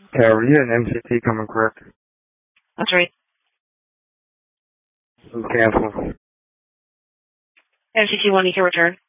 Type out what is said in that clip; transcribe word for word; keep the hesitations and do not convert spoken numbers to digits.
Tower, you had an M C T coming, correct? That's right. Cancel. M C T wanting to return.